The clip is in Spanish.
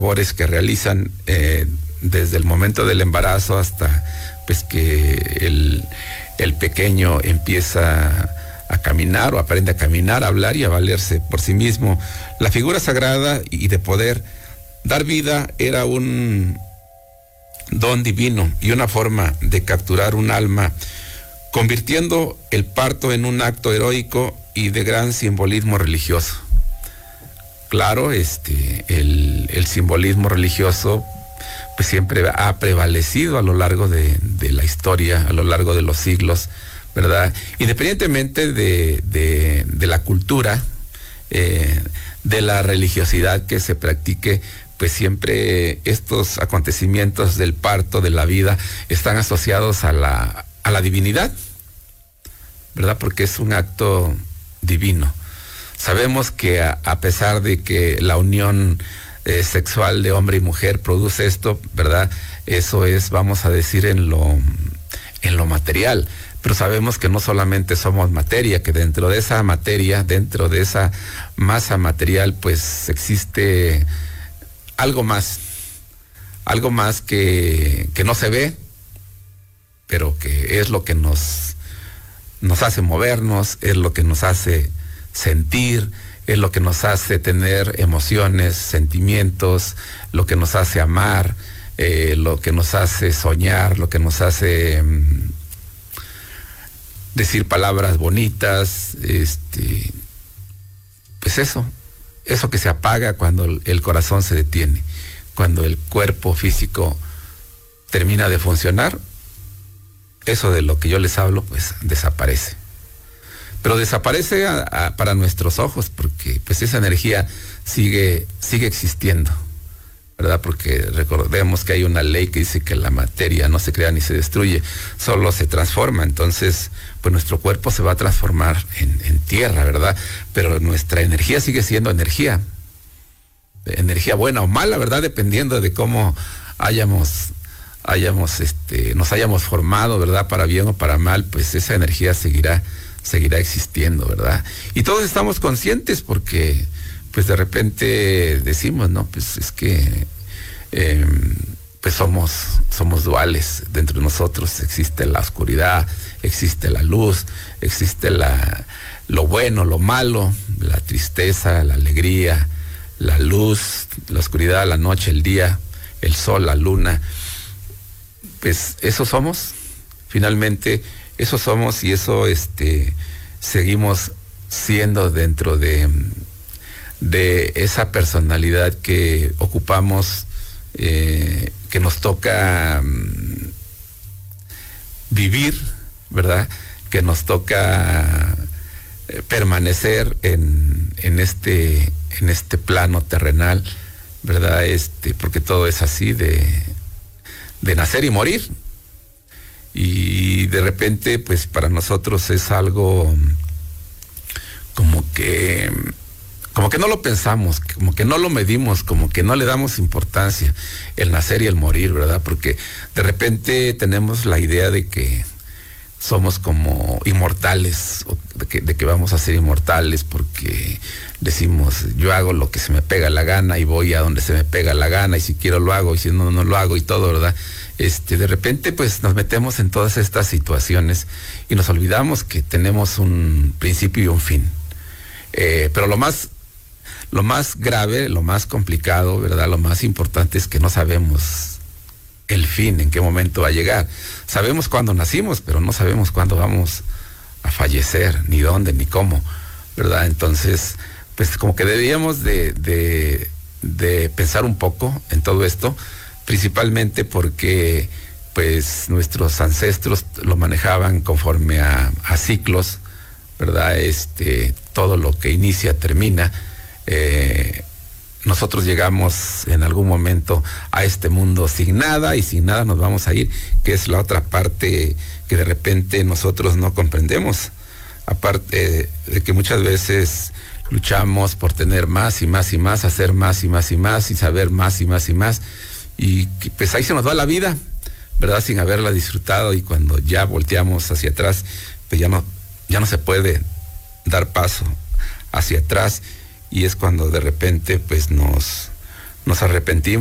labores que realizan desde el momento del embarazo hasta pues que el pequeño empieza a caminar o aprende a caminar, a hablar y a valerse por sí mismo. La figura sagrada y de poder dar vida era un don divino y una forma de capturar un alma, convirtiendo el parto en un acto heroico y de gran simbolismo religioso. Claro, el simbolismo religioso pues siempre ha prevalecido a lo largo de la historia, a lo largo de los siglos, ¿verdad? Independientemente de la cultura, de la religiosidad que se practique, pues siempre estos acontecimientos del parto, de la vida, están asociados a la divinidad, ¿verdad? Porque es un acto divino. Sabemos que a pesar de que la unión sexual de hombre y mujer produce esto, ¿verdad? Eso es, vamos a decir, en lo material. Pero sabemos que no solamente somos materia, que dentro de esa materia, dentro de esa masa material, pues existe algo más que no se ve, pero que es lo que nos hace movernos, es lo que nos hace sentir, es lo que nos hace tener emociones, sentimientos, lo que nos hace amar, lo que nos hace soñar, lo que nos hace decir palabras bonitas, pues eso que se apaga cuando el corazón se detiene, cuando el cuerpo físico termina de funcionar, eso de lo que yo les hablo, pues desaparece. Pero desaparece para nuestros ojos, porque pues esa energía sigue existiendo, ¿verdad? Porque recordemos que hay una ley que dice que la materia no se crea ni se destruye, solo se transforma. Entonces, pues nuestro cuerpo se va a transformar en tierra, ¿verdad? Pero nuestra energía sigue siendo energía buena o mala, ¿verdad? Dependiendo de cómo nos hayamos formado, ¿verdad? Para bien o para mal, pues esa energía seguirá existiendo, ¿verdad? Y todos estamos conscientes porque pues de repente decimos, no, pues es que pues somos duales dentro de nosotros. Existe la oscuridad, existe la luz, existe lo bueno, lo malo, la tristeza, la alegría, la luz, la oscuridad, la noche, el día, el sol, la luna. Pues eso somos, finalmente eso somos, y eso seguimos siendo dentro de esa personalidad que ocupamos, que nos toca vivir, ¿verdad? Que nos toca permanecer en este plano terrenal, ¿verdad? Porque todo es así de nacer y morir. Y de repente, pues para nosotros es algo como que no lo pensamos, como que no lo medimos, como que no le damos importancia, el nacer y el morir, ¿verdad? Porque de repente tenemos la idea de que somos como inmortales, o de que vamos a ser inmortales, porque decimos, yo hago lo que se me pega la gana y voy a donde se me pega la gana, y si quiero lo hago, y si no, no lo hago, y todo, ¿verdad? De repente pues nos metemos en todas estas situaciones y nos olvidamos que tenemos un principio y un fin. Pero lo más grave, lo más complicado, ¿verdad? Lo más importante es que no sabemos el fin, en qué momento va a llegar. Sabemos cuándo nacimos, pero no sabemos cuándo vamos a fallecer, ni dónde, ni cómo, ¿verdad? Entonces, pues como que deberíamos de pensar un poco en todo esto, principalmente porque pues nuestros ancestros lo manejaban conforme a ciclos, ¿verdad? Todo lo que inicia termina. Nosotros llegamos en algún momento a este mundo sin nada, y sin nada nos vamos a ir, que es la otra parte que de repente nosotros no comprendemos. Aparte de que muchas veces luchamos por tener más y más y más, hacer más y más y más, y saber más y más y más, y pues ahí se nos va la vida, ¿verdad? Sin haberla disfrutado, y cuando ya volteamos hacia atrás, pues ya no se puede dar paso hacia atrás, y es cuando de repente pues nos nos arrepentimos